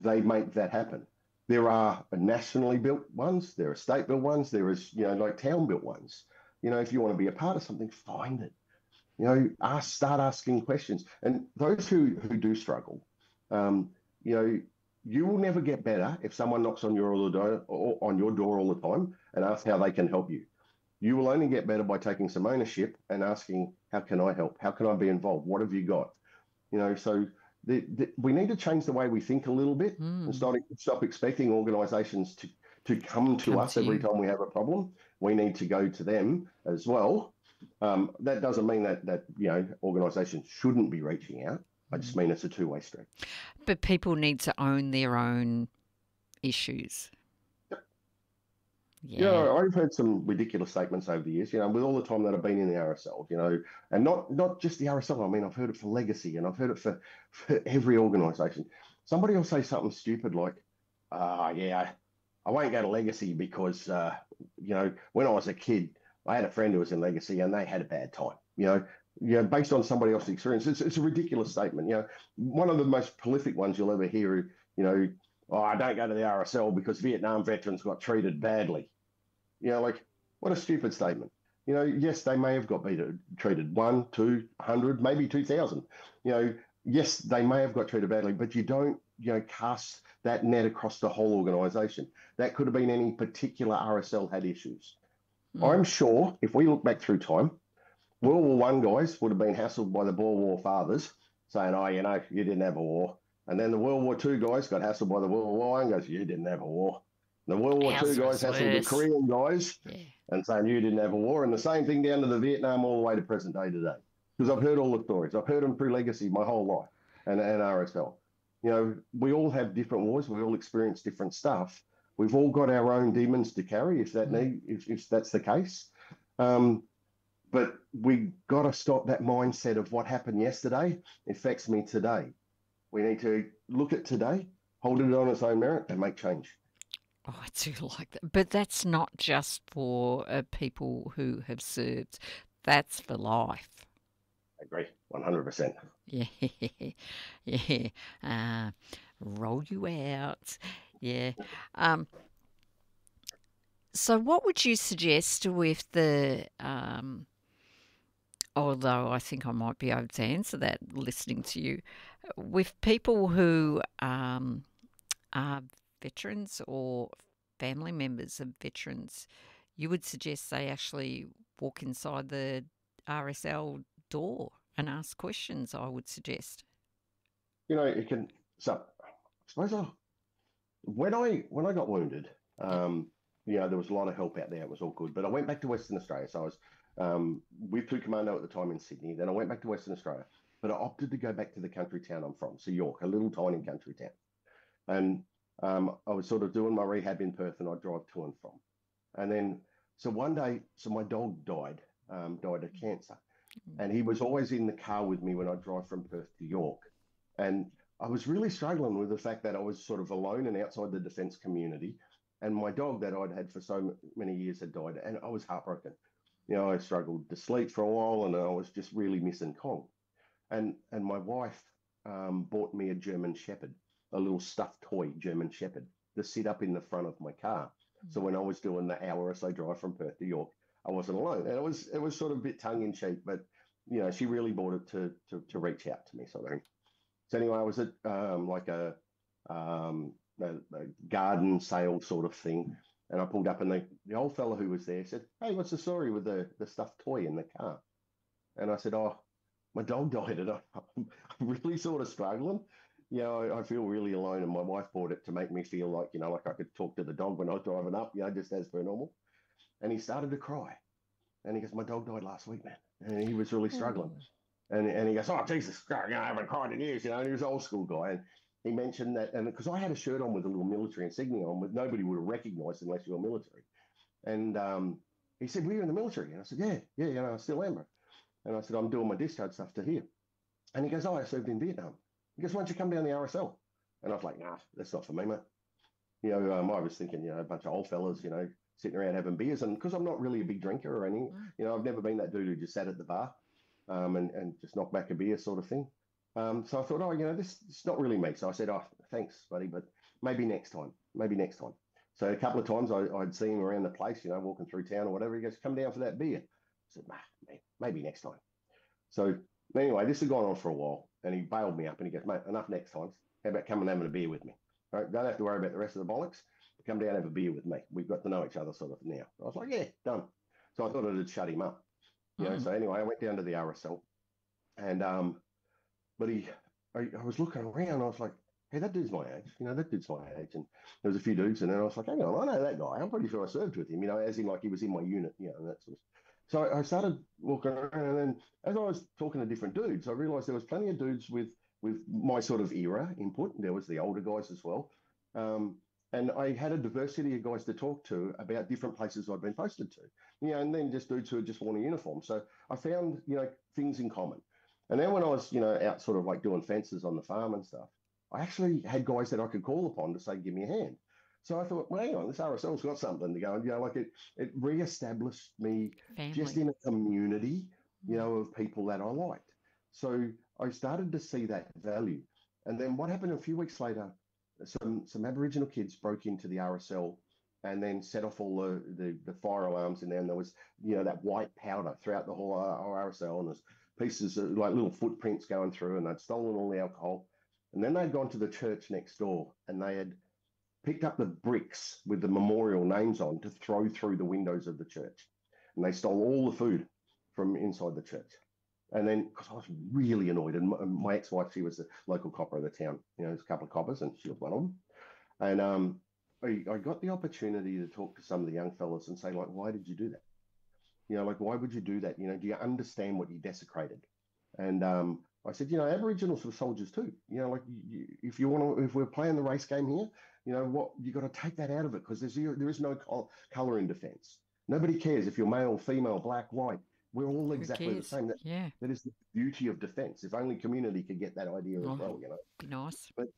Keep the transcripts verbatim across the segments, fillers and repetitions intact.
they make that happen. There are nationally built ones, there are state built ones, there is, you know, like town built ones. You know, if you want to be a part of something, find it. You know, ask, start asking questions. And those who who do struggle, um, you know, you will never get better if someone knocks on your door or on your door all the time and asks how they can help you. You will only get better by taking some ownership and asking, how can I help? How can I be involved? What have you got? You know, so the, the, we need to change the way we think a little bit and Mm. start, stop expecting organisations to, to come to Come us to every you. time we have a problem. We need to go to them as well. Um, that doesn't mean that, that you know, organisations shouldn't be reaching out. I just Mm. mean it's a two-way street. But people need to own their own issues. You Yeah. know, I've heard some ridiculous statements over the years, you know, with all the time that I've been in the R S L, you know, and not not just the R S L. I mean, I've heard it for Legacy and I've heard it for, for every organisation. Somebody will say something stupid like, ah, uh, yeah, I won't go to Legacy because, uh, you know, when I was a kid, I had a friend who was in Legacy and they had a bad time, you know, you know, based on somebody else's experience. It's, it's a ridiculous statement. You know, one of the most prolific ones you'll ever hear, you know, oh, I don't go to the R S L because Vietnam veterans got treated badly. You know, like what a stupid statement. You know, yes, they may have got beat, treated one, two, hundred, maybe two thousand. You know, yes, they may have got treated badly, but you don't, you know, cast that net across the whole organisation. That could have been any particular R S L had issues. Mm. I'm sure if we look back through time, World War One guys would have been hassled by the Boer War fathers, saying, "Oh, you know, you didn't have a war." And then the World War Two guys got hassled by the World War One guys, "You didn't have a war." The World War Two Ours guys was hassled the worse. Korean guys Yeah. and saying, "You didn't have a war." And the same thing down to the Vietnam all the way to present day today. Because I've heard all the stories. I've heard them through Legacy my whole life and, and R S L. You know, we all have different wars. We all experience different stuff. We've all got our own demons to carry, if that Mm. need, if, if that's the case. Um, but we got to stop that mindset of what happened yesterday affects me today. We need to look at today, hold it on its own merit, and make change. Oh, I do like that. But that's not just for uh, people who have served, that's for life. I agree, one hundred percent. Yeah. Yeah. Uh, roll you out. Yeah. Um, so, what would you suggest with the, um, although I think I might be able to answer that listening to you, with people who um, are veterans or family members of veterans, you would suggest they actually walk inside the R S L door and ask questions, I would suggest. You know, it can. So, I suppose I, when I when I got wounded, Yep. um, you know, there was a lot of help out there. It was all good. But I went back to Western Australia. So I was um, with Two Commando at the time in Sydney. Then I went back to Western Australia. But I opted to go back to the country town I'm from, so York, a little tiny country town. And um, I was sort of doing my rehab in Perth, and I drive to and from. And then, so one day, so my dog died, um, died of cancer, and he was always in the car with me when I drive from Perth to York. And I was really struggling with the fact that I was sort of alone and outside the defence community, and my dog that I'd had for so many years had died, and I was heartbroken. You know, I struggled to sleep for a while, and I was just really missing Kong. And and my wife um, bought me a German Shepherd, a little stuffed toy German Shepherd, to sit up in the front of my car. So when I was doing the hour or so drive from Perth to York, I wasn't alone. And it was it was sort of a bit tongue in cheek, but you know, she really bought it to to, to reach out to me, sort of thing. So anyway, I was at um, like a, um, a, a garden sale sort of thing, and I pulled up, and the, the old fellow who was there said, "Hey, what's the story with the the stuffed toy in the car?" And I said, "Oh, my dog died, and I, I'm really sort of struggling. You know, I, I feel really alone, and my wife bought it to make me feel like, you know, like I could talk to the dog when I was driving up, you know, just as per normal." And he started to cry, and he goes, "My dog died last week, man," and he was really struggling. Oh. And and he goes, "Oh Jesus, God, you know, I haven't cried in years," you know. And he was an old school guy, and he mentioned that, and because I had a shirt on with a little military insignia on, with nobody would have recognised unless you were military. And um, he said, "Were you in the military?" And I said, "Yeah, yeah, you know, I still am." And I said, "I'm doing my discharge stuff to here." And he goes, "Oh, I served in Vietnam." He goes, "Why don't you come down the R S L?" And I was like, "Nah, that's not for me, mate." You know, um, I was thinking, you know, a bunch of old fellas, you know, sitting around having beers. And because I'm not really a big drinker or anything, Mm. you know, I've never been that dude who just sat at the bar um, and, and just knocked back a beer sort of thing. Um, so I thought, oh, you know, this it's not really me. So I said, "Oh, thanks, buddy, but maybe next time, maybe next time. So a couple of times I, I'd see him around the place, you know, walking through town or whatever. He goes, come down for that beer. I said, nah, maybe next time. So anyway, this had gone on for a while, and he bailed me up, and he goes, mate, enough next times. How about coming and having a beer with me? All right, don't have to worry about the rest of the bollocks. Come down and have a beer with me. We've got to know each other sort of now. I was like, yeah, done. So I thought it'd shut him up. You know, Mm. so anyway, I went down to the R S L, and um, but he, I, I was looking around. I was like, hey, that dude's my age. You know, that dude's my age. And there was a few dudes, and then I was like, hang on, I know that guy. I'm pretty sure I served with him. You know, as in like he was in my unit. You know, and that sort of. So I, I started walking around, and then as I was talking to different dudes, I realised there was plenty of dudes with with my sort of era input. There was the older guys as well. Um, and I had a diversity of guys to talk to about different places I'd been posted to, you know, and then just dudes who had just worn a uniform. So I found, you know, things in common. And then when I was, you know, out sort of like doing fences on the farm and stuff, I actually had guys that I could call upon to say, give me a hand. So I thought, well, hang on, this R S L's got something to go. And, you know, like it, it re-established me just Family. in a community, you know, of people that I liked. So I started to see that value. And then what happened a few weeks later, some some Aboriginal kids broke into the R S L and then set off all the, the, the fire alarms in there. And there was, you know, that white powder throughout the whole R S L. And there's pieces of like little footprints going through, and they'd stolen all the alcohol. And then they'd gone to the church next door, and they had picked up the bricks with the memorial names on to throw through the windows of the church. And they stole all the food from inside the church. And then, because I was really annoyed, and my, my ex-wife, she was the local copper of the town. You know, there's a couple of coppers, and she was one of them. And um, I, I got the opportunity to talk to some of the young fellas and say, like, why did you do that? You know, like, why would you do that? You know, do you understand what you desecrated? And um, I said, you know, Aboriginals were soldiers too. You know, like, you, if you want to, if we're playing the race game here, you know, what you got to take that out of it, because there's there is no col- color in defence. Nobody cares if you're male, female, black, white. We're all Who exactly the cares? same. That Yeah. that is the beauty of defence. If only community could get that idea as Oh, well, you know. be nice. But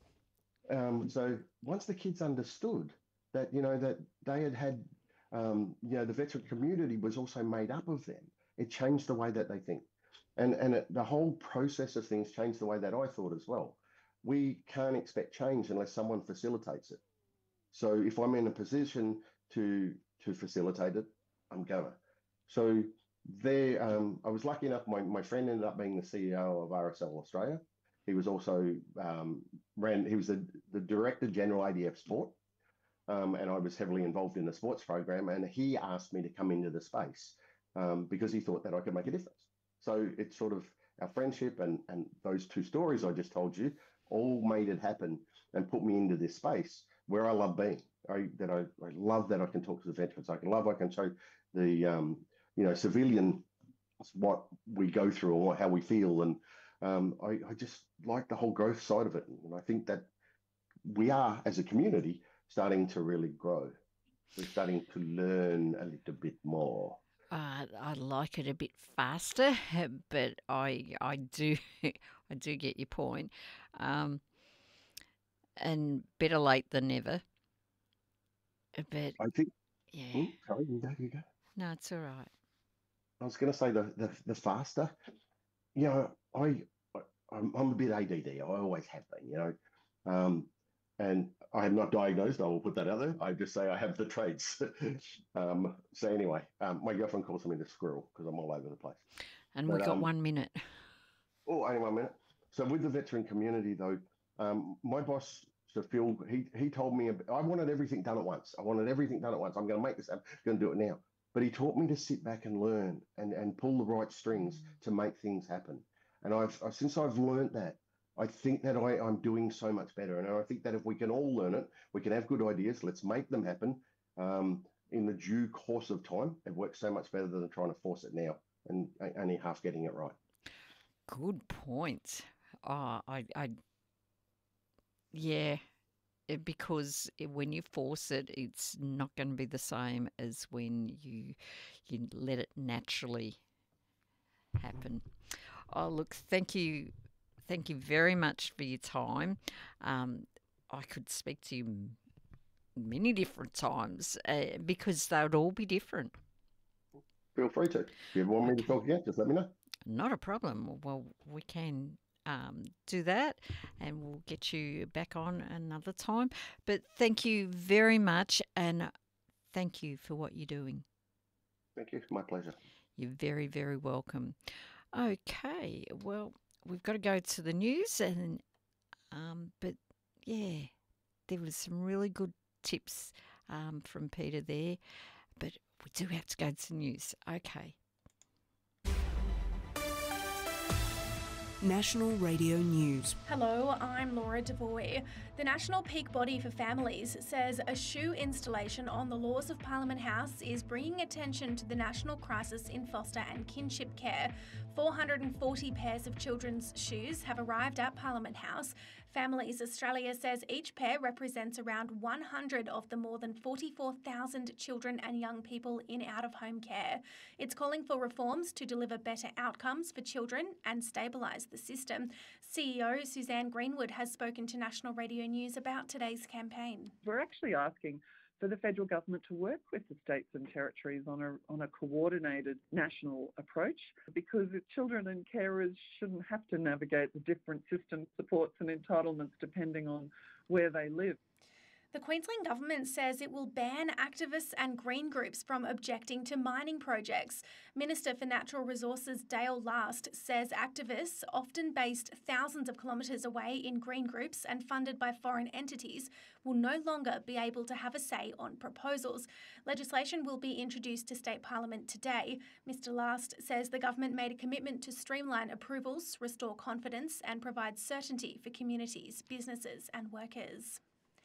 um, so once the kids understood that, you know, that they had had, um, you know, the veteran community was also made up of them, it changed the way that they think. And, and it, the whole process of things changed the way that I thought as well. We can't expect change unless someone facilitates it. So if I'm in a position to to facilitate it, I'm gonna. So there, um, I was lucky enough. My, my friend ended up being the C E O of R S L Australia. He was also um, ran. He was the, the director general A D F Sport, um, and I was heavily involved in the sports program. And he asked me to come into the space um, because he thought that I could make a difference. So it's sort of our friendship and and those two stories I just told you all made it happen and put me into this space where I love being. I that I, I love that I can talk to the veterans. I can love I can show the um, you know civilian what we go through and what, how we feel, and um, I, I just like the whole growth side of it. And I think that we are as a community starting to really grow. We're starting to learn a little bit more. Uh, I like it a bit faster, but I I do I do get your point. Um, and better late than never. But I think. yeah, Hmm, sorry, you go, you go. no, it's all right. I was going to say the, the the faster. You know, I, I I'm, I'm a bit A D D. I always have been. You know, um, and I am not diagnosed. I will put that out there. I just say I have the traits. um, so anyway, um, my girlfriend calls me the squirrel because I'm all over the place. And we But got um, one minute. oh, only one minute. So with the veteran community though, um, my boss. So Phil, he he told me I wanted everything done at once. I wanted everything done at once. I'm going to make this. I'm going to do it now. But he taught me to sit back and learn and, and pull the right strings to make things happen. And I've since I've learned that, I think that I, I'm doing so much better. And I think that if we can all learn it, we can have good ideas. Let's make them happen um, in the due course of time. It works so much better than trying to force it now and only half getting it right. Good point. Oh, I, I, yeah, it- because it- when you force it, it's not going to be the same as when you you let it naturally happen. Oh, look, thank you, thank you very much for your time. Um, I could speak to you m- many different times uh, because they would all be different. Feel free to. If you ever want me to Okay, talk again, just let me know. not a problem. Well, we can. um, do that, and we'll get you back on another time. But thank you very much, and thank you for what you're doing. Thank you. My pleasure. You're very, very welcome. Okay, well, we've got to go to the news, and um, but yeah, there was some really good tips um, from Peter there, but we do have to go to the news. Okay. National Radio News. Hello, I'm Laura Devoy. The National Peak Body for Families says a shoe installation on the laws of Parliament House is bringing attention to the national crisis in foster and kinship care. four hundred forty pairs of children's shoes have arrived at Parliament House. Families Australia says each pair represents around one hundred of the more than forty-four thousand children and young people in out-of-home care. It's calling for reforms to deliver better outcomes for children and stabilise the system. C E O Suzanne Greenwood has spoken to National Radio News about today's campaign. We're actually asking for the federal government to work with the states and territories on a on a coordinated national approach, because children and carers shouldn't have to navigate the different systems, supports and entitlements depending on where they live. The Queensland Government says it will ban activists and green groups from objecting to mining projects. Minister for Natural Resources Dale Last says activists, often based thousands of kilometres away in green groups and funded by foreign entities, will no longer be able to have a say on proposals. Legislation will be introduced to State Parliament today. Mister Last says the government made a commitment to streamline approvals, restore confidence and provide certainty for communities, businesses and workers.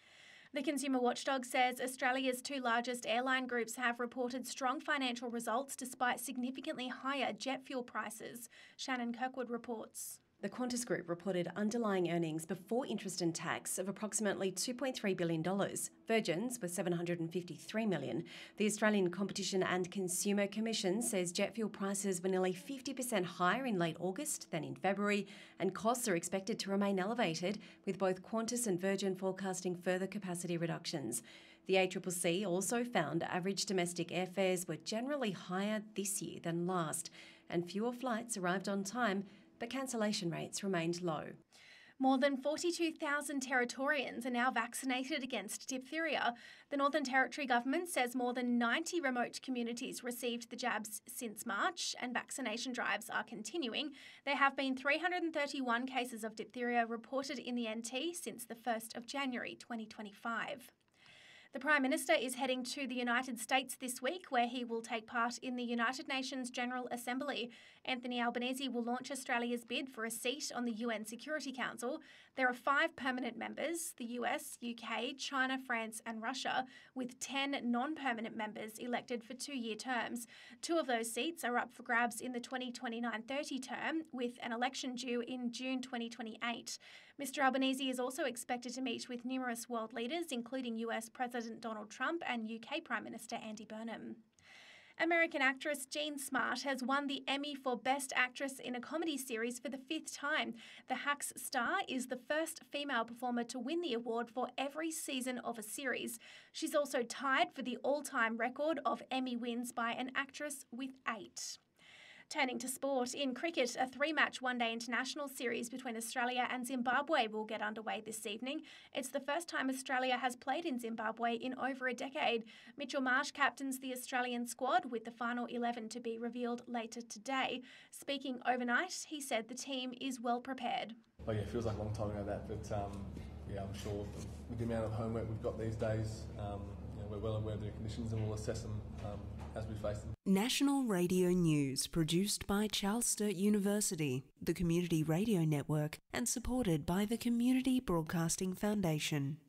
The Consumer Watchdog says Australia's two largest airline groups have reported strong financial results despite significantly higher jet fuel prices. Shannon Kirkwood reports. The Qantas Group reported underlying earnings before interest and tax of approximately two point three billion dollars. Virgin's was seven hundred fifty-three million dollars. The Australian Competition and Consumer Commission says jet fuel prices were nearly fifty percent higher in late August than in February, and costs are expected to remain elevated, with both Qantas and Virgin forecasting further capacity reductions. The A C C C also found average domestic airfares were generally higher this year than last, and fewer flights arrived on time, but cancellation rates remained low. More than forty-two thousand Territorians are now vaccinated against diphtheria. The Northern Territory government says more than ninety remote communities received the jabs since March, and vaccination drives are continuing. There have been three hundred thirty-one cases of diphtheria reported in the N T since the first of January twenty twenty-five. The Prime Minister is heading to the United States this week, where he will take part in the United Nations General Assembly. Anthony Albanese will launch Australia's bid for a seat on the U N Security Council. There are five permanent members, the U S, U K, China, France and Russia, with ten non-permanent members elected for two-year terms. Two of those seats are up for grabs in the twenty twenty-nine thirty term, with an election due in June twenty twenty-eight. Mister Albanese is also expected to meet with numerous world leaders, including U S President Donald Trump and U K Prime Minister Andy Burnham. American actress Jean Smart has won the Emmy for Best Actress in a Comedy Series for the fifth time. The Hacks star is the first female performer to win the award for every season of a series. She's also tied for the all-time record of Emmy wins by an actress with eight. Turning to sport, in cricket, a three-match one-day international series between Australia and Zimbabwe will get underway this evening. It's the first time Australia has played in Zimbabwe in over a decade. Mitchell Marsh captains the Australian squad, with the final eleven to be revealed later today. Speaking overnight, he said the team is well prepared. Oh yeah, it feels like a long time ago that, but um, yeah, I'm sure with the amount of homework we've got these days, um, you know, we're well aware of the conditions and we'll assess them um, as we face them. National Radio News, produced by Charles Sturt University, the Community Radio Network, and supported by the Community Broadcasting Foundation.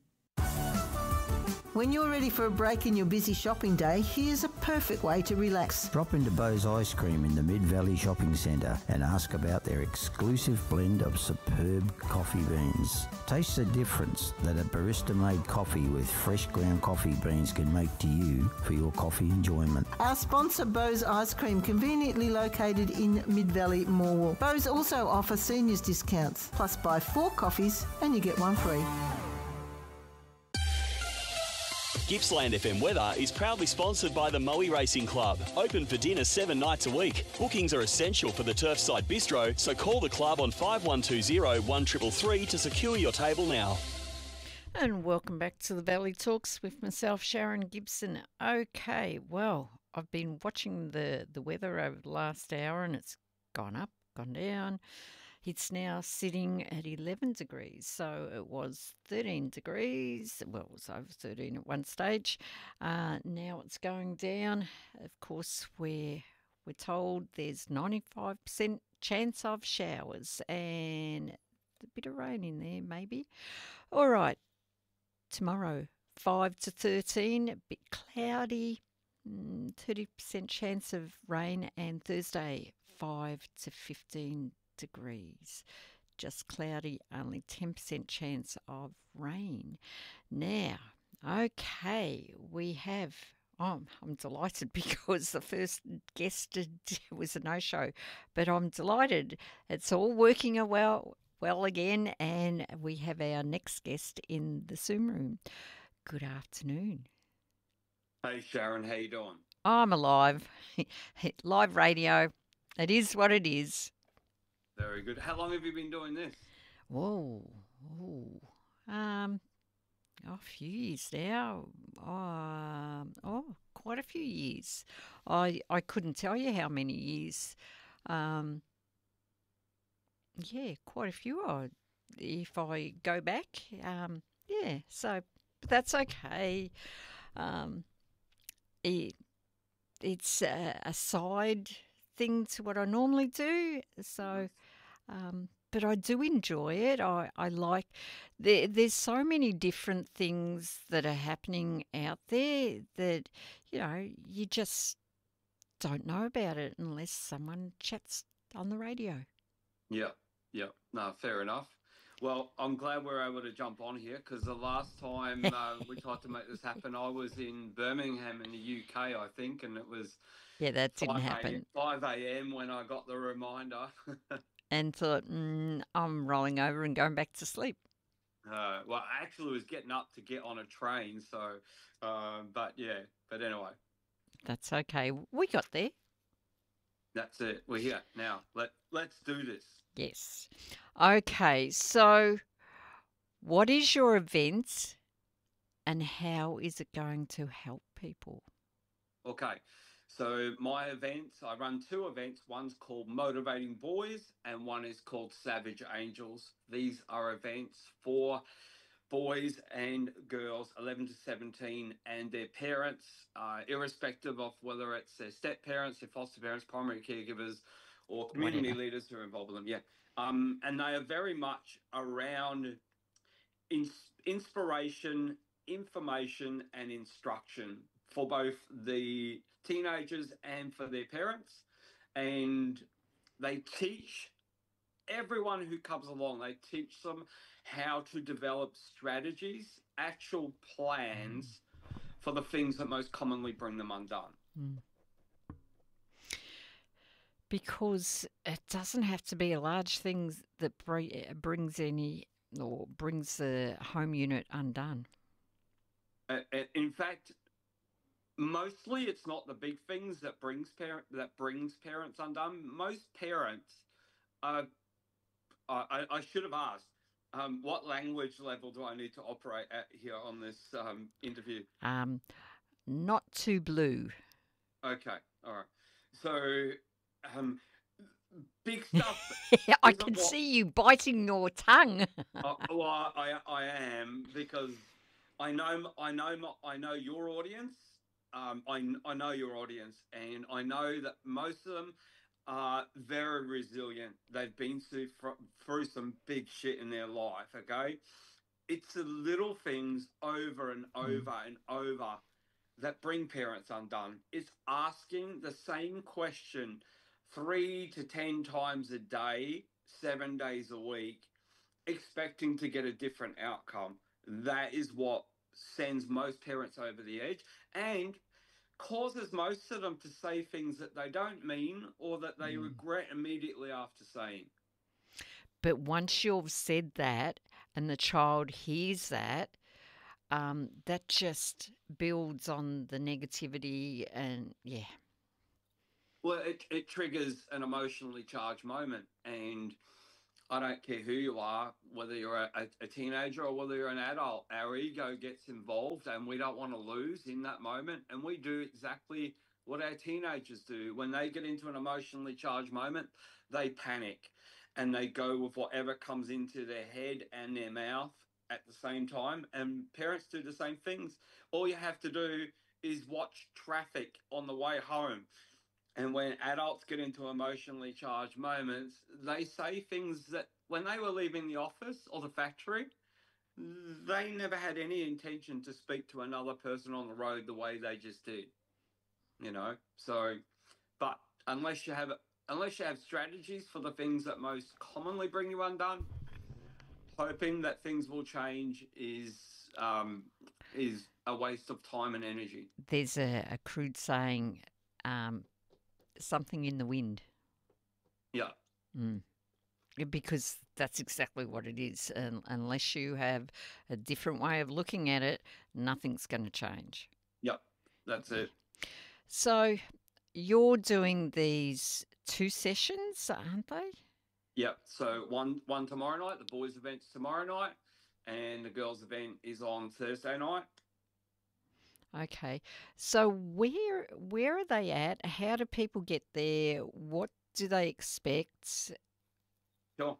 When you're ready for a break in your busy shopping day, here's a perfect way to relax. Drop into Bo's Ice Cream in the Mid-Valley Shopping Centre and ask about their exclusive blend of superb coffee beans. Taste the difference that a barista-made coffee with fresh ground coffee beans can make to you for your coffee enjoyment. Our sponsor, Bo's Ice Cream, conveniently located in Mid-Valley, Morwell. Bo's also offer seniors discounts, plus buy four coffees and you get one free. Gippsland F M weather is proudly sponsored by the Moe Racing Club. Open for dinner seven nights a week. Bookings are essential for the Turfside Bistro, so call the club on five one two zero, one three three three to secure your table now. And welcome back to the Valley Talks with myself, Sharon Gibson. Okay, well, I've been watching the, the weather over the last hour and it's gone up, gone down. It's now sitting at eleven degrees, so it was thirteen degrees. Well, it was over thirteen at one stage. Uh, now it's going down. Of course, we're, we're told there's ninety-five percent chance of showers and a bit of rain in there, maybe. All right. Tomorrow, five to thirteen, a bit cloudy, thirty percent chance of rain, and Thursday, five to fifteen degrees. Just cloudy, only ten percent chance of rain. Now, okay, we have, oh, I'm delighted because the first guest was a no-show, but I'm delighted. It's all working well. Well again, and we have our next guest in the Zoom room. Good afternoon. Hey Sharon, how you doing? I'm alive. Live radio. It is what it is. Very good. How long have you been doing this? Whoa, whoa. Um, oh, a few years now. Um, oh, quite a few years. I I couldn't tell you how many years. Um. Yeah, quite a few. I, if I go back, um, yeah. So, but that's okay. Um, it, it's a, a side thing to what I normally do. So, um, but I do enjoy it. I, I like. There, there's so many different things that are happening out there that you know you just don't know about it unless someone chats on the radio. Yeah, yeah. No, fair enough. Well, I'm glad we're able to jump on here because the last time uh, we tried to make this happen, I was in Birmingham in the U K, I think, and it was yeah, that didn't happen. five a.m. when I got the reminder. And thought, mm, I'm rolling over and going back to sleep. Uh, well, I actually was getting up to get on a train, so, uh, but yeah, but anyway. That's okay. We got there. That's it. We're here now. Let, let's do this. Yes. Okay, so what is your event and how is it going to help people? Okay, so my events, I run two events. One's called Motivating Boys and one is called Savage Angels. These are events for boys and girls eleven to seventeen and their parents, uh, irrespective of whether it's their step parents, their foster parents, primary caregivers, or community Whatever. leaders who are involved with them. Yeah. Um, and they are very much around ins- inspiration, information, and instruction for both the teenagers and for their parents. And they teach everyone who comes along, they teach them how to develop strategies, actual plans for the things that most commonly bring them undone. Mm. Because it doesn't have to be a large thing that br- brings any or brings the home unit undone. Uh, in fact, mostly it's not the big things that brings parent that brings parents undone. Most parents, uh, I, I should have asked, um, what language level do I need to operate at here on this um, interview? Um, not too blue. Okay, all right. So, um, big stuff. I isn't can what- see you biting your tongue. Uh, well, I, I am because I know I know my- I know your audience. Um, I I know your audience, and I know that most of them are very resilient. They've been through fr- through some big shit in their life. Okay, it's the little things over and over and over that bring parents undone. It's asking the same question three to ten times a day, seven days a week, expecting to get a different outcome. That is what sends most parents over the edge and causes most of them to say things that they don't mean or that they Mm. regret immediately after saying. But once you've said that and the child hears that, um, that just builds on the negativity and, yeah. Well, it, it triggers an emotionally charged moment, and I don't care who you are, whether you're a, a teenager or whether you're an adult, our ego gets involved and we don't want to lose in that moment. And we do exactly what our teenagers do. When they get into an emotionally charged moment, they panic and they go with whatever comes into their head and their mouth at the same time. And parents do the same things. All you have to do is watch traffic on the way home. And when adults get into emotionally charged moments, they say things that when they were leaving the office or the factory, they never had any intention to speak to another person on the road the way they just did. You know, so, but unless you have unless you have strategies for the things that most commonly bring you undone, hoping that things will change is um, is a waste of time and energy. There's a, a crude saying, um, something in the wind. Yeah. Mm. Because that's exactly what it is. And unless you have a different way of looking at it, nothing's going to change. Yep, that's it. So you're doing these two sessions, aren't they? Yep. So one one tomorrow night, the boys' event's tomorrow night, and the girls' event is on Thursday night. Okay. So where where are they at? How do people get there? What do they expect? Sure.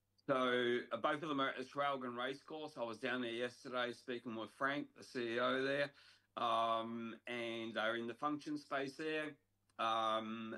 So uh, both of them are at the Traralgon Racecourse. I was down there yesterday speaking with Frank, the C E O there, um, and they're in the function space there. Um,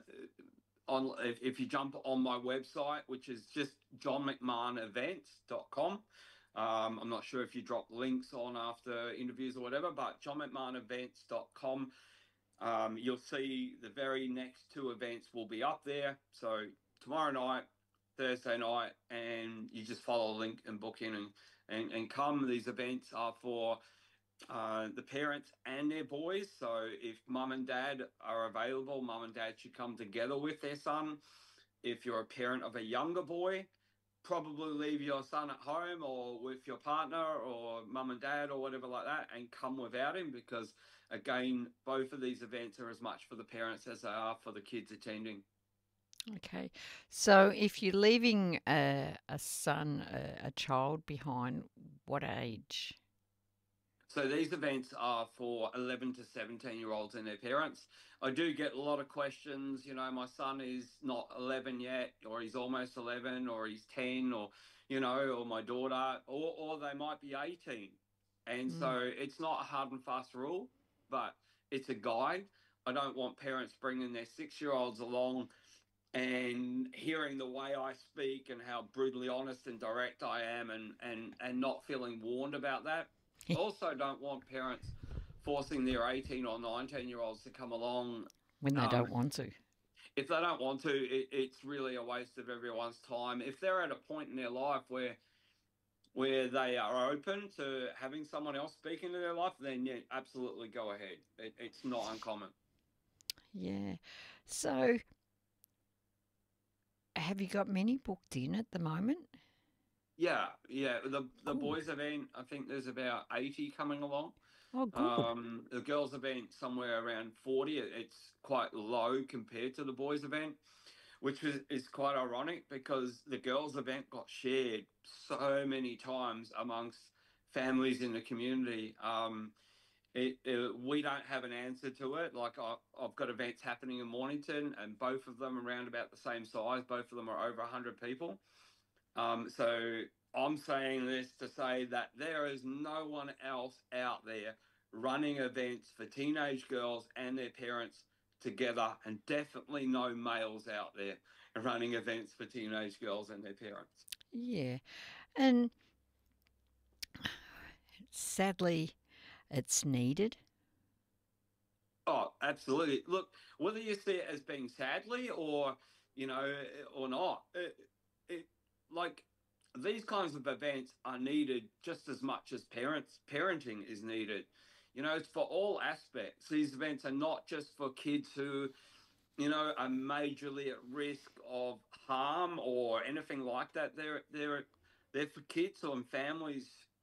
on if, if you jump on my website, which is just john mcmahon events dot com. Um, I'm not sure if you drop links on after interviews or whatever, but john mcmahon events dot com. Um, you'll see the very next two events will be up there. So tomorrow night, Thursday night, and you just follow the link and book in and, and, and come. These events are for uh, the parents and their boys. So if mum and dad are available, mum and dad should come together with their son. If you're a parent of a younger boy, probably leave your son at home or with your partner or mum and dad or whatever like that and come without him, because again, both of these events are as much for the parents as they are for the kids attending. Okay. So if you're leaving a, a son, a, a child behind, what age? So these events are for eleven to seventeen year olds and their parents. I do get a lot of questions, you know, my son is not eleven yet, or he's almost eleven, or he's ten, or, you know, or my daughter, or, or they might be eighteen. And mm. so it's not a hard and fast rule, but it's a guide. I don't want parents bringing their six-year-olds along and hearing the way I speak and how brutally honest and direct I am, and, and, and not feeling warned about that. Also don't want parents forcing their eighteen or nineteen year olds to come along when they um, don't want to. If they don't want to, it, it's really a waste of everyone's time. If they're at a point in their life where where they are open to having someone else speak into their life, then yeah, absolutely go ahead. It, it's not uncommon. Yeah. So have you got many booked in at the moment? Yeah, yeah. The the cool. boys event, I think there's about eighty coming along. Oh, good. Um, the girls event somewhere around forty. It's quite low compared to the boys event, which is, is quite ironic because the girls event got shared so many times amongst families in the community. Um, it, it, we don't have an answer to it. Like I, I've got events happening in Mornington, and both of them around about the same size. Both of them are over one hundred people. Um, so I'm saying this to say that there is no one else out there running events for teenage girls and their parents together, and definitely no males out there running events for teenage girls and their parents. Yeah. And sadly, it's needed. Oh, absolutely. Look, whether you see it as being sadly or, you know, or not, it, it, like these kinds of events are needed just as much as parents parenting is needed. You know, it's for all aspects. These events are not just for kids who, you know, are majorly at risk of harm or anything like that. They're they're they're for kids and families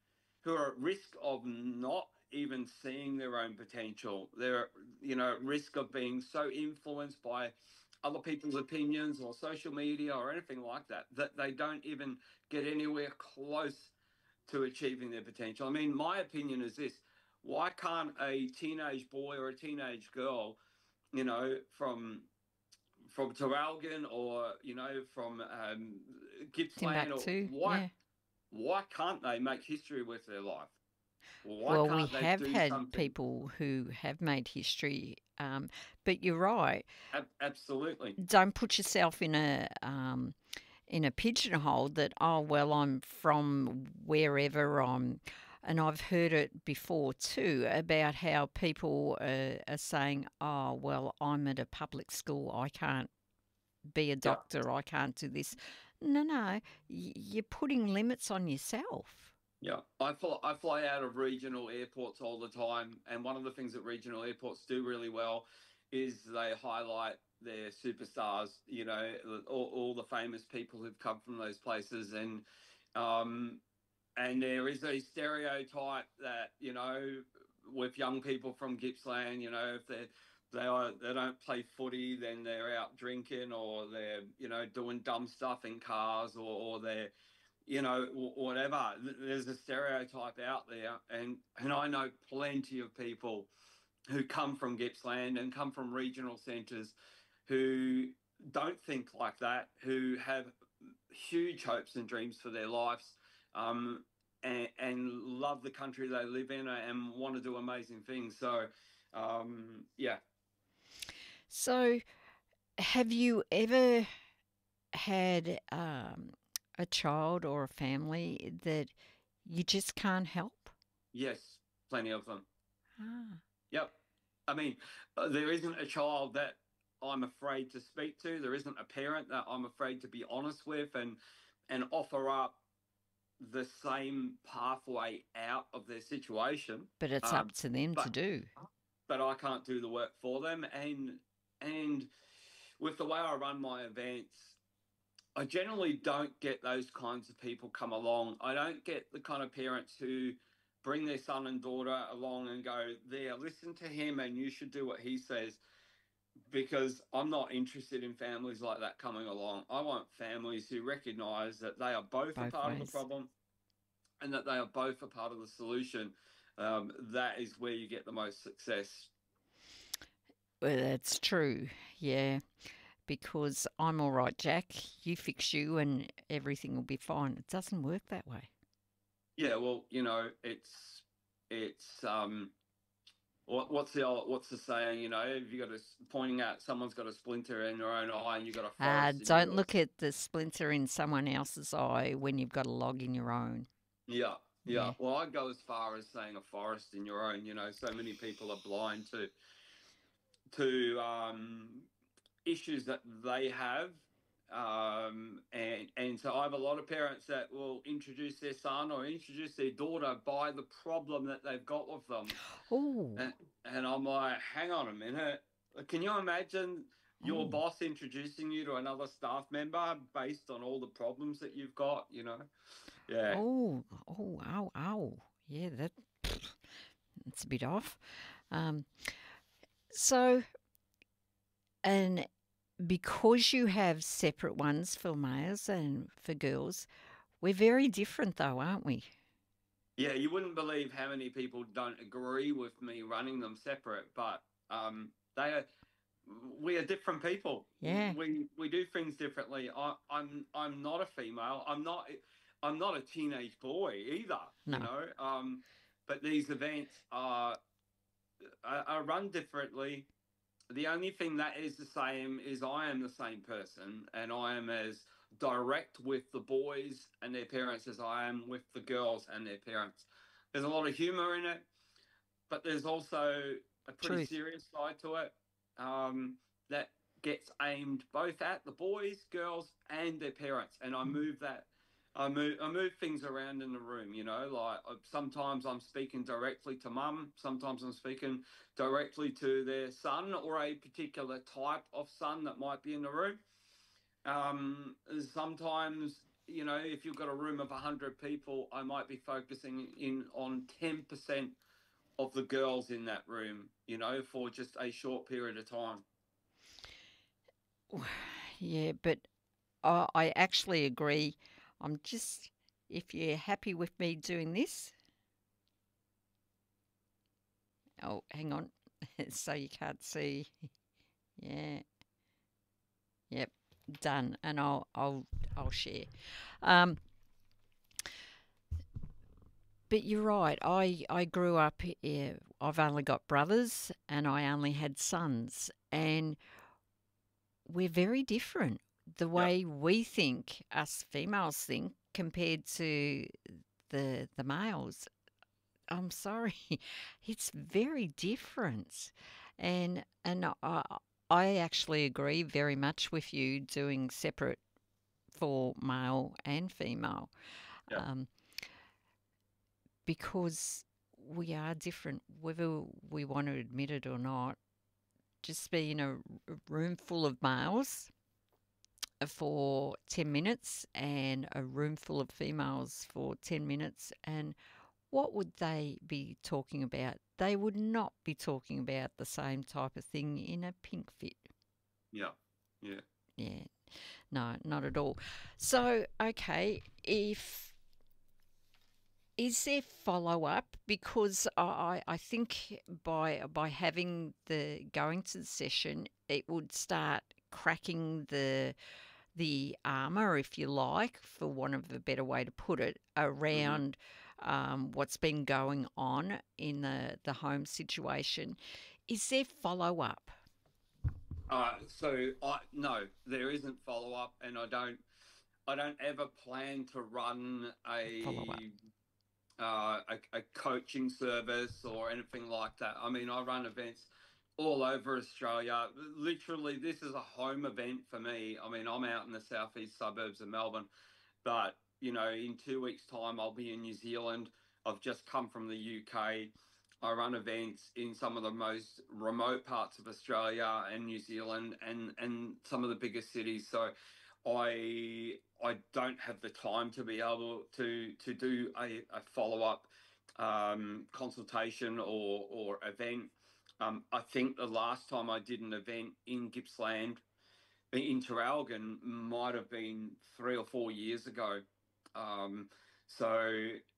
who are at risk of not even seeing their own potential. They're, you know, at risk of being so influenced by other people's opinions or social media or anything like that, that they don't even get anywhere close to achieving their potential. I mean, my opinion is this: why can't a teenage boy or a teenage girl, you know, from from Traralgon or, you know, from um, Gippsland, or Timbuktu, why yeah. why can't they make history with their life? Why Well, can't we they have do had something? people who have made history, um, but you're right. Ab- absolutely. Don't put yourself in a um, in a pigeonhole that, oh well, I'm from wherever I'm, and I've heard it before too about how people uh, are saying, oh well, I'm at a public school, I can't be a doctor, I can't do this. No, no, y- you're putting limits on yourself. Yeah, I fly, I fly out of regional airports all the time, and one of the things that regional airports do really well is they highlight their superstars, you know, all, all the famous people who've come from those places, and um, and there is a stereotype that, you know, with young people from Gippsland, you know, if they they are they don't play footy, then they're out drinking, or they're, you know, doing dumb stuff in cars, or, or they're, you know, whatever. There's a stereotype out there, and and I know plenty of people who come from Gippsland and come from regional centres who don't think like that, who have huge hopes and dreams for their lives, um, and, and love the country they live in and want to do amazing things. So, um, yeah. So, have you ever had um, a child or a family that you just can't help? Yes, plenty of them. Ah. Yep. I mean, uh, there isn't a child that I'm afraid to speak to. There isn't a parent that I'm afraid to be honest with and and offer up the same pathway out of their situation. But it's Um, up to them but, to do. But I can't do the work for them. And and with the way I run my events, I generally don't get those kinds of people come along. I don't get the kind of parents who bring their son and daughter along and go, there, listen to him and you should do what he says, because I'm not interested in families like that coming along. I want families who recognise that they are both, Both a part ways. of the problem and that they are both a part of the solution. Um, that is where you get the most success. Well, that's true, yeah. Because I'm all right, Jack, you fix you and everything will be fine. It doesn't work that way. Yeah, well, you know, it's it's um, what, what's the old, what's the saying? You know, if you got a pointing out someone's got a splinter in their own eye, and you got a Uh, forest. in don't yours. look at the splinter in someone else's eye when you've got a log in your own. Yeah, yeah. Yeah. Well, I'd go as far as saying a forest in your own. You know, so many people are blind to to um, issues that they have. Um, and, and so I have a lot of parents that will introduce their son or introduce their daughter by the problem that they've got with them. Oh, And, and I'm like, hang on a minute. Can you imagine your Oh. boss introducing you to another staff member based on all the problems that you've got, you know? Yeah. oh, oh, ow, ow. Yeah, that that's a bit off. Um, so, and because you have separate ones for males and for girls, we're very different though, aren't we? Yeah, you wouldn't believe how many people don't agree with me running them separate, but um, they are. We are different people. Yeah. We we do things differently. I, I'm I'm not a female. I'm not I'm not a teenage boy either. No. You know. Um, but these events are are, are run differently. The only thing that is the same is I am the same person, and I am as direct with the boys and their parents as I am with the girls and their parents. There's a lot of humor in it, but there's also a pretty Truth. serious side to it um, that gets aimed both at the boys, girls, and their parents. And I move that, I move, I move things around in the room. You know, like uh, sometimes I'm speaking directly to mum, sometimes I'm speaking directly to their son or a particular type of son that might be in the room. Um, sometimes you know, if you've got a room of one hundred people, I might be focusing in on ten percent of the girls in that room, you know, for just a short period of time. Yeah, but I, I actually agree. I'm just, if you're happy with me doing this. Oh, hang on. So you can't see. Yeah. Yep. Done. And I'll I'll I'll share. Um But you're right. I, I grew up, yeah, I've only got brothers and I only had sons. And we're very different. The way we think, us females think, compared to the the males. I'm sorry, it's very different. And and I, I actually agree very much with you doing separate for male and female. Yeah. Um, because we are different, whether we want to admit it or not. Just be in a room full of males for ten minutes and a room full of females for ten minutes, and what would they be talking about? They would not be talking about the same type of thing in a pink fit. Yeah, yeah. Yeah, no, not at all. So, okay, if... Is there follow-up? Because I, I think by by having the going to the session, it would start cracking the the armour, if you like, for want of a better way to put it, around mm-hmm. um, what's been going on in the, the home situation. Is there follow-up? Uh, so I no, there isn't follow-up, and I don't I don't ever plan to run a follow-up. Uh, a, a coaching service or anything like that. I mean, I run events all over Australia. Literally, this is a home event for me. I mean, I'm out in the southeast suburbs of Melbourne, but, you know, in two weeks' time, I'll be in New Zealand. I've just come from the U K. I run events in some of the most remote parts of Australia and New Zealand and, and some of the biggest cities. So I I don't have the time to be able to to do a, a follow-up um, consultation or or event. Um, I think the last time I did an event in Gippsland, in Traralgon, might have been three or four years ago. Um, so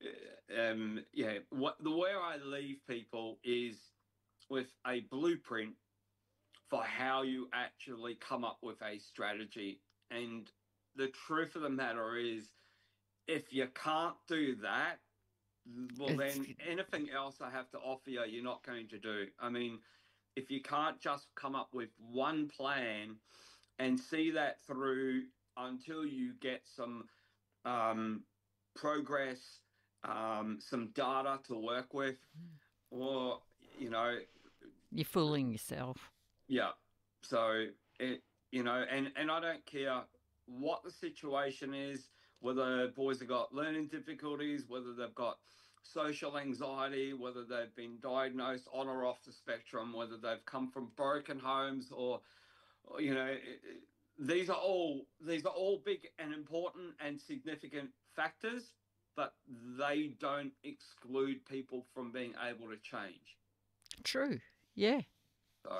um, yeah, what the where I leave people is with a blueprint for how you actually come up with a strategy. And the truth of the matter is, if you can't do that, well, it's... then anything else I have to offer you, you're not going to do. I mean, if you can't just come up with one plan and see that through until you get some um, progress, um, some data to work with, or, you know... You're fooling yourself. Yeah. So, it, you know, and, and I don't care what the situation is, whether boys have got learning difficulties, whether they've got social anxiety, whether they've been diagnosed on or off the spectrum, whether they've come from broken homes or, or you know, it, it, these are all these are all big and important and significant factors, but they don't exclude people from being able to change. True. Yeah. So,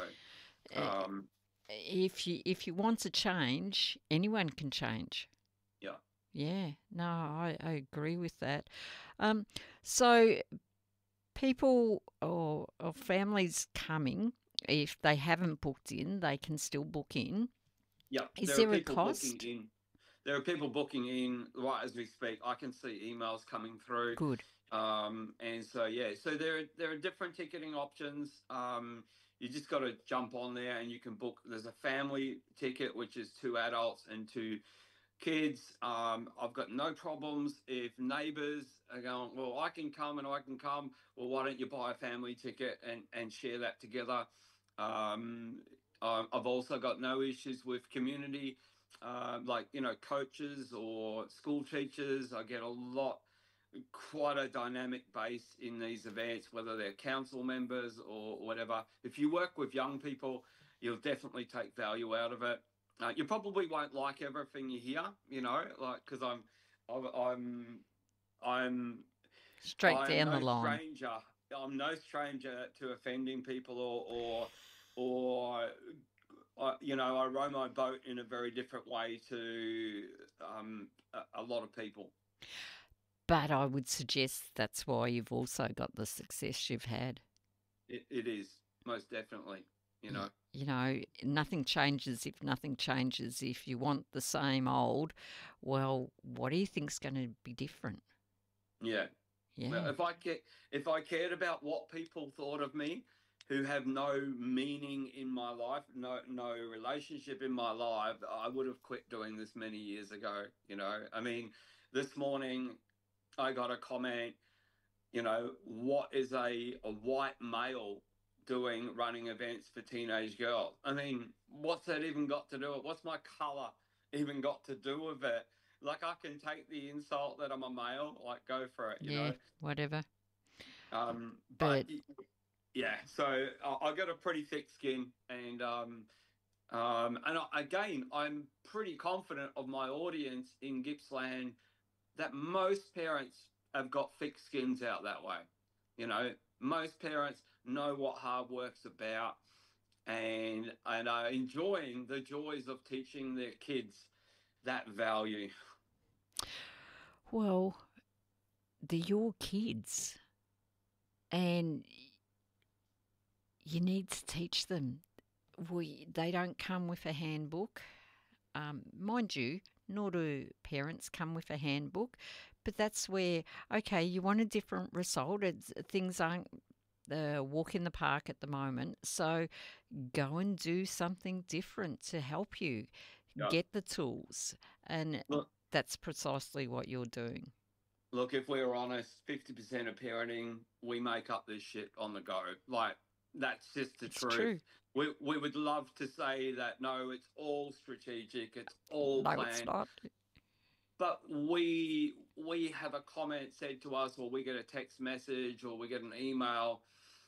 um, if you if you want to change, anyone can change. Yeah. Yeah. No, I, I agree with that. Um, so people or, or families coming, if they haven't booked in, they can still book in. Yeah. Is there, there are a people cost? Booking in. There are people booking in right as we speak. I can see emails coming through. Good. Um, and so, yeah, so there, there are different ticketing options. Um, you just got to jump on there and you can book. There's a family ticket, which is two adults and two kids. Um, I've got no problems if neighbours are going, well, I can come and I can come. Well, why don't you buy a family ticket and, and share that together? Um, I've also got no issues with community, uh, like, you know, coaches or school teachers. I get a lot, quite a dynamic base in these events, whether they're council members or whatever. If you work with young people, you'll definitely take value out of it. Uh, you probably won't like everything you hear, you know, like, because I'm I'm I'm I'm Straight I'm down no the line. stranger. I'm no stranger to offending people or or or uh, you know, I row my boat in a very different way to um, a, a lot of people. But I would suggest that's why you've also got the success you've had. It, it is, most definitely, you know. You know, nothing changes if nothing changes. If you want the same old, well, what do you think's going to be different? Yeah. Yeah. If I ca- if I cared about what people thought of me, who have no meaning in my life, no no relationship in my life, I would have quit doing this many years ago. You know, I mean, this morning I got a comment. You know, what is a a white male doing running events for teenage girls? I mean, what's that even got to do with? What's my color even got to do with it? Like, I can take the insult that I'm a male, like, go for it, you yeah, know? whatever. Um, But, but yeah, so I, I got a pretty thick skin, and um, um, and I, again, I'm pretty confident of my audience in Gippsland that most parents have got thick skins out that way. You know, most parents know what hard work's about, and and are enjoying the joys of teaching their kids that value. well, they're your kids, and you need to teach them. We they don't come with a handbook, um, mind you. Nor do parents come with a handbook, but that's where okay, you want a different result. It's, things aren't the walk in the park at the moment, so go and do something different to help you Yeah. get the tools, and Look, that's precisely what you're doing. Look, if we're honest, fifty percent of parenting, we make up this shit on the go. Like, that's just the It's truth. true. We we would love to say that, no, it's all strategic, it's all No, planned. it's not. But we we have a comment said to us, or we get a text message, or we get an email,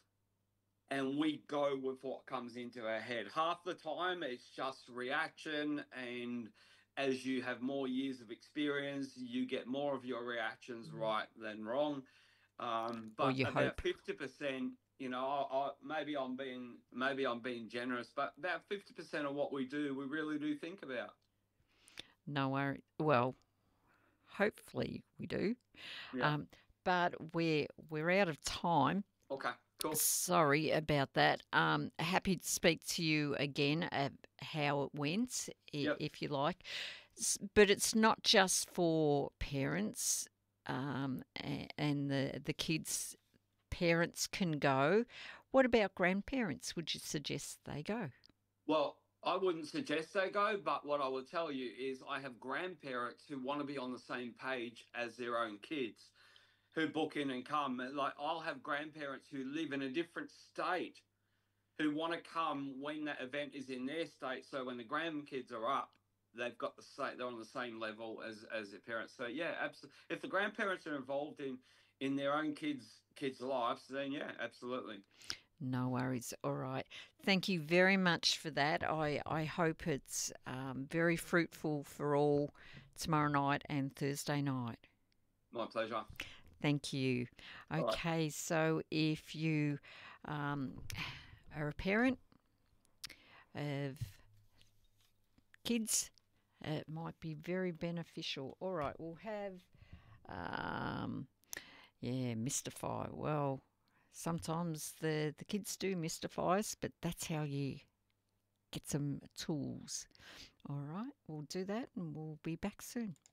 and we go with what comes into our head. Half the time, it's just reaction, and as you have more years of experience, you get more of your reactions right than wrong. Um, Or but you about hope. fifty percent, you know, I, I, maybe I'm being maybe I'm being generous, but about fifty percent of what we do, we really do think about. No worry. Well, hopefully we do. Yeah. Um, but we're we're out of time. Okay. Cool. Sorry about that. Um, happy to speak to you again at how it went, i- Yep. if you like. S- But it's not just for parents um, a- and the the kids. Parents can go. What about grandparents? Would you suggest they go? Well, I wouldn't suggest they go, but what I will tell you is I have grandparents who want to be on the same page as their own kids, who book in and come. Like, I'll have grandparents who live in a different state who want to come when that event is in their state. So when the grandkids are up, they've got the same, they're on the same level as, as their parents. So yeah, absolutely. If the grandparents are involved in, in their own kids' kids' lives, then yeah, absolutely. No worries. All right. Thank you very much for that. I, I hope it's um, very fruitful for all tomorrow night and Thursday night. My pleasure. Thank you. All right. Okay, so if you um, are a parent of kids, it might be very beneficial. All right, we'll have, um, yeah, mystify. Well, sometimes the, the kids do mystify us, but that's how you get some tools. All right, we'll do that and we'll be back soon.